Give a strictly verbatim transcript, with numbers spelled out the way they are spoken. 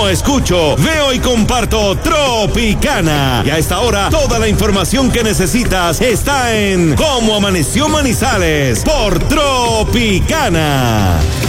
no escucho, veo y comparto Tropicana. Y a esta hora, toda la información que necesitas está en Cómo Amaneció Manizales por Tropicana.